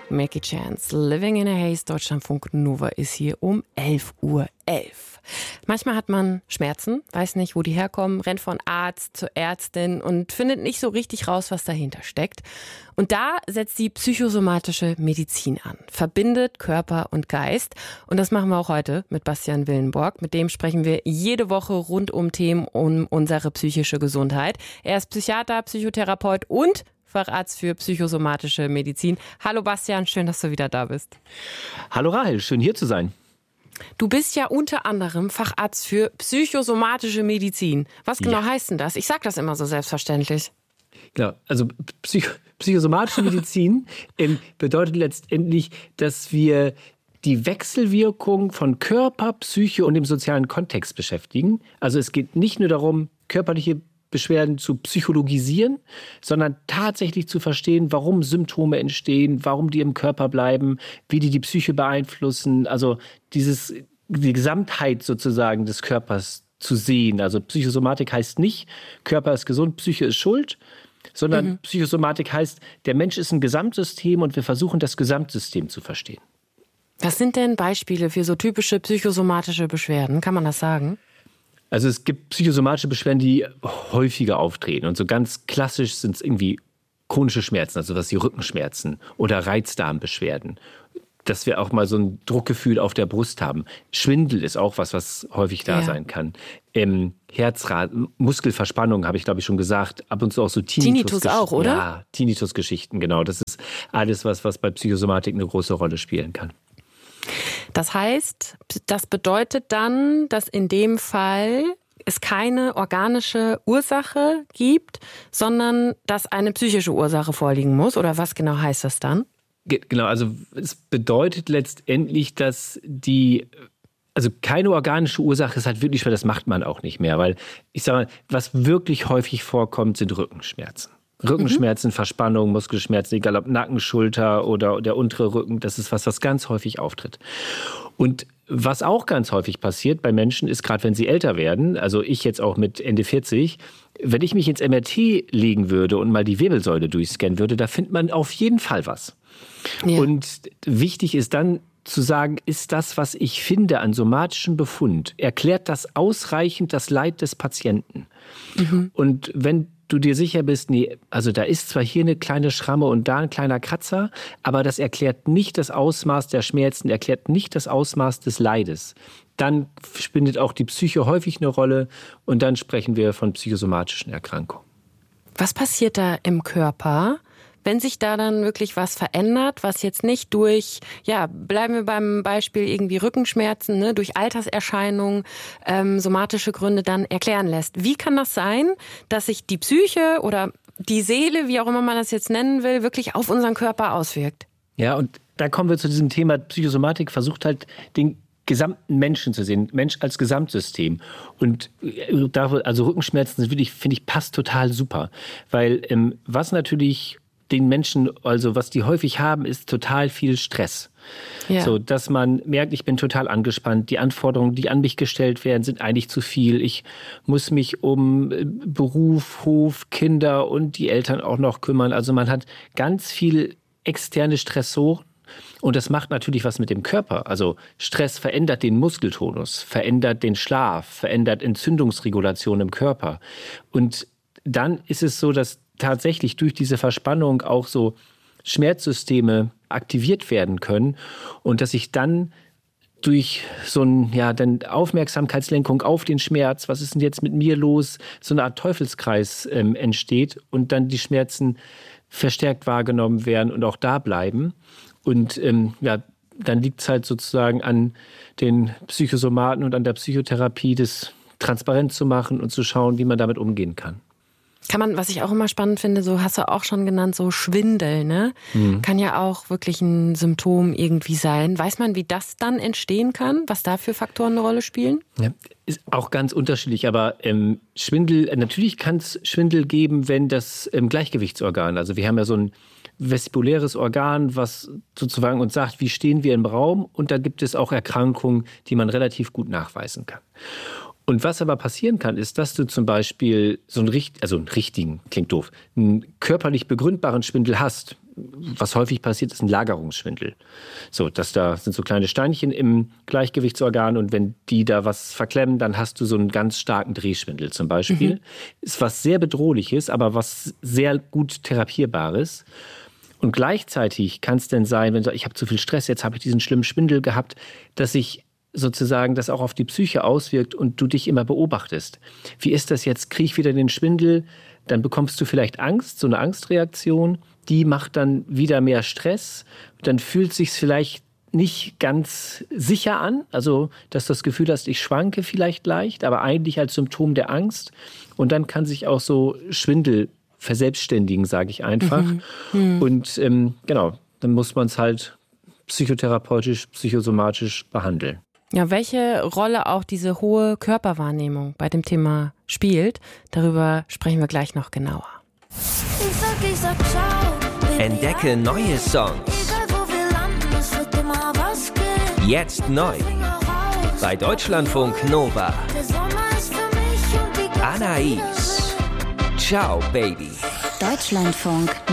Mackie Chance, Living in a Haze, Deutschlandfunk Nova ist hier um 11:11 Uhr. Manchmal hat man Schmerzen, weiß nicht, wo die herkommen, rennt von Arzt zur Ärztin und findet nicht so richtig raus, was dahinter steckt. Und da setzt die psychosomatische Medizin an, verbindet Körper und Geist. Und das machen wir auch heute mit Bastian Willenborg. Mit dem sprechen wir jede Woche rund um Themen um unsere psychische Gesundheit. Er ist Psychiater, Psychotherapeut und Facharzt für psychosomatische Medizin. Hallo Bastian, schön, dass du wieder da bist. Hallo Rahel, schön hier zu sein. Du bist ja unter anderem Facharzt für psychosomatische Medizin. Was genau heißt denn das? Ich sage das immer so selbstverständlich. Genau, also psychosomatische Medizin bedeutet letztendlich, dass wir die Wechselwirkung von Körper, Psyche und dem sozialen Kontext beschäftigen. Also es geht nicht nur darum, körperliche Beschwerden zu psychologisieren, sondern tatsächlich zu verstehen, warum Symptome entstehen, warum die im Körper bleiben, wie die Psyche beeinflussen. Also die Gesamtheit sozusagen des Körpers zu sehen. Also Psychosomatik heißt nicht, Körper ist gesund, Psyche ist schuld, sondern Psychosomatik heißt, der Mensch ist ein Gesamtsystem und wir versuchen, das Gesamtsystem zu verstehen. Was sind denn Beispiele für so typische psychosomatische Beschwerden? Kann man das sagen? Also es gibt psychosomatische Beschwerden, die häufiger auftreten. Und so ganz klassisch sind es irgendwie chronische Schmerzen, also was die Rückenschmerzen oder Reizdarmbeschwerden. Dass wir auch mal so ein Druckgefühl auf der Brust haben. Schwindel ist auch was häufig da sein kann. Herzrat, Muskelverspannung, habe ich glaube ich schon gesagt. Ab und zu auch so Tinnitus auch, oder? Ja, Tinnitus-Geschichten, genau. Das ist alles, was bei Psychosomatik eine große Rolle spielen kann. Das heißt, das bedeutet dann, dass in dem Fall es keine organische Ursache gibt, sondern dass eine psychische Ursache vorliegen muss? Oder was genau heißt das dann? Genau, also es bedeutet letztendlich, dass also keine organische Ursache ist halt wirklich schwer, das macht man auch nicht mehr. Weil ich sage mal, was wirklich häufig vorkommt, sind Rückenschmerzen. Rückenschmerzen, Verspannung, Muskelschmerzen, egal ob Nacken, Schulter oder der untere Rücken, das ist was ganz häufig auftritt. Und was auch ganz häufig passiert bei Menschen ist, gerade wenn sie älter werden, also ich jetzt auch mit Ende 40, wenn ich mich ins MRT legen würde und mal die Wirbelsäule durchscannen würde, da findet man auf jeden Fall was. Ja. Und wichtig ist dann zu sagen, ist das, was ich finde an somatischen Befund, erklärt das ausreichend das Leid des Patienten? Und wenn du dir sicher bist, nee, also da ist zwar hier eine kleine Schramme und da ein kleiner Kratzer, aber das erklärt nicht das Ausmaß der Schmerzen, erklärt nicht das Ausmaß des Leides. Dann spielt auch die Psyche häufig eine Rolle und dann sprechen wir von psychosomatischen Erkrankungen. Was passiert da im Körper, wenn sich da dann wirklich was verändert, was jetzt nicht durch, bleiben wir beim Beispiel irgendwie Rückenschmerzen, ne, durch Alterserscheinungen, somatische Gründe dann erklären lässt? Wie kann das sein, dass sich die Psyche oder die Seele, wie auch immer man das jetzt nennen will, wirklich auf unseren Körper auswirkt? Ja, und da kommen wir zu diesem Thema Psychosomatik, versucht halt den gesamten Menschen zu sehen, Mensch als Gesamtsystem. Und also Rückenschmerzen sind wirklich, finde ich, passt total super. Weil was natürlich den Menschen, also was die häufig haben, ist total viel Stress. Ja. So, dass man merkt, ich bin total angespannt. Die Anforderungen, die an mich gestellt werden, sind eigentlich zu viel. Ich muss mich um Beruf, Hof, Kinder und die Eltern auch noch kümmern. Also man hat ganz viel externe Stressoren. Und das macht natürlich was mit dem Körper. Also Stress verändert den Muskeltonus, verändert den Schlaf, verändert Entzündungsregulation im Körper. Und dann ist es so, dass tatsächlich durch diese Verspannung auch so Schmerzsysteme aktiviert werden können und dass sich dann durch so dann Aufmerksamkeitslenkung auf den Schmerz, was ist denn jetzt mit mir los, so eine Art Teufelskreis entsteht und dann die Schmerzen verstärkt wahrgenommen werden und auch da bleiben. Und dann liegt es halt sozusagen an den Psychosomaten und an der Psychotherapie, das transparent zu machen und zu schauen, wie man damit umgehen kann. Kann man, was ich auch immer spannend finde, so hast du auch schon genannt, so Schwindel, ne? Kann ja auch wirklich ein Symptom irgendwie sein. Weiß man, wie das dann entstehen kann? Was da für Faktoren eine Rolle spielen? Ja, ist auch ganz unterschiedlich, aber Schwindel, natürlich kann es Schwindel geben, wenn das Gleichgewichtsorgan, also wir haben ja so ein vestibuläres Organ, was sozusagen uns sagt, wie stehen wir im Raum, und da gibt es auch Erkrankungen, die man relativ gut nachweisen kann. Und was aber passieren kann, ist, dass du zum Beispiel einen richtigen, klingt doof, einen körperlich begründbaren Schwindel hast, was häufig passiert, ist ein Lagerungsschwindel. So, da sind so kleine Steinchen im Gleichgewichtsorgan und wenn die da was verklemmen, dann hast du so einen ganz starken Drehschwindel zum Beispiel. Ist was sehr Bedrohliches, aber was sehr gut therapierbares. Und gleichzeitig kann es denn sein, wenn du sagst, ich habe zu viel Stress, jetzt habe ich diesen schlimmen Schwindel gehabt, dass sich sozusagen das auch auf die Psyche auswirkt und du dich immer beobachtest. Wie ist das jetzt? Krieg ich wieder den Schwindel? Dann bekommst du vielleicht Angst, so eine Angstreaktion. Die macht dann wieder mehr Stress. Dann fühlt es sich vielleicht nicht ganz sicher an. Also, dass du das Gefühl hast, ich schwanke vielleicht leicht, aber eigentlich als Symptom der Angst. Und dann kann sich auch so Schwindel verselbstständigen, sage ich einfach. Und genau, dann muss man es halt psychotherapeutisch, psychosomatisch behandeln. Ja, welche Rolle auch diese hohe Körperwahrnehmung bei dem Thema spielt, darüber sprechen wir gleich noch genauer. Ich sag ciao, Entdecke neue Songs. egal wo wir landen, es wird immer was geben. Jetzt neu. Bei Deutschlandfunk Nova. Der Sommer ist für mich und die ganze Anais. Ciao, Baby. Deutschlandfunk